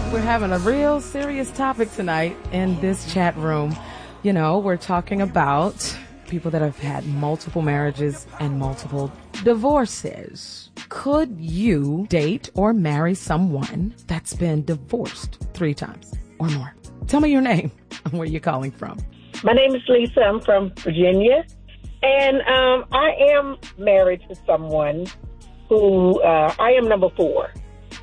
We're having a real serious topic tonight in this chat room. You know, we're talking about people that have had multiple marriages and multiple divorces. Could you date or marry someone that's been divorced 3 times or more? Tell me your name and where you're calling from. My name is Lisa. I'm from Virginia. And I am married to someone who I am number 4.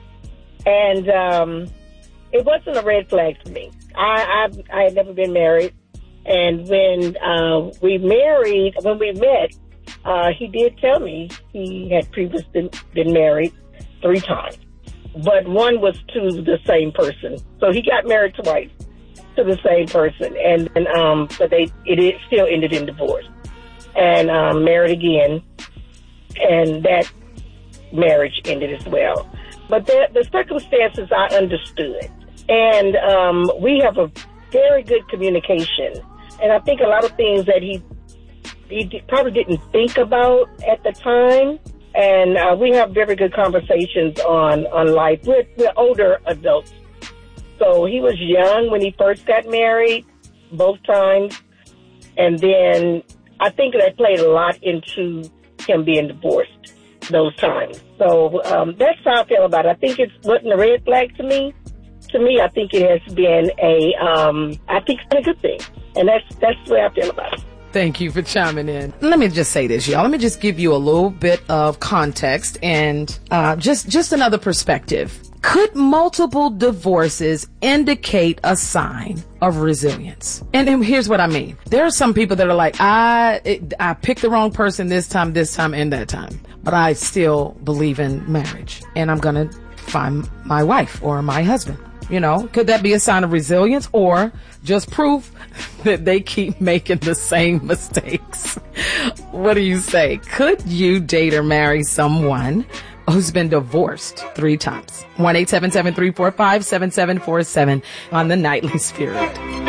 And it wasn't a red flag for me. I had never been married. And when we met, he did tell me he had previously been married 3 times. But one was to the same person. So he got married twice to the same person. And but it still ended in divorce. And married again. And that marriage ended as well. But the circumstances I understood. And we have a very good communication. And I think a lot of things that he probably didn't think about at the time. And we have very good conversations on life. We're older adults. So he was young when he first got married, both times. And then I think that played a lot into him being divorced those times. So that's how I feel about it. I think it wasn't a red flag to me. To me, I think it has been I think it's been a good thing. And that's the way I feel about it. Thank you for chiming in. Let me just say this, y'all. Let me just give you a little bit of context and just another perspective. Could multiple divorces indicate a sign of resilience? And here's what I mean. There are some people that are like, I picked the wrong person this time, and that time. But I still believe in marriage. And I'm going to find my wife or my husband. You know, could that be a sign of resilience or just proof that they keep making the same mistakes? What do you say? Could you date or marry someone who's been divorced 3 times? 1-877-345-7747 on the Nightly Spirit.